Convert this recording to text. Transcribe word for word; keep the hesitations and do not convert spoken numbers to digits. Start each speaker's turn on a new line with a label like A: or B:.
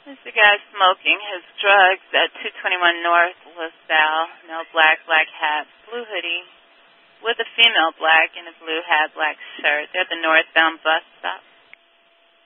A: There's the guy smoking his drugs at two twenty-one North LaSalle. No black, black hat, blue hoodie, with a female black in a blue hat, black shirt. They're at the northbound bus stop.